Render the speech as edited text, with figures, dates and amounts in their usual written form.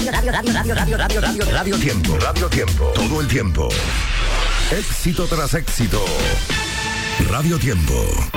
Radio Tiempo. Radio Tiempo. Todo el tiempo. Éxito tras éxito. Radio Tiempo.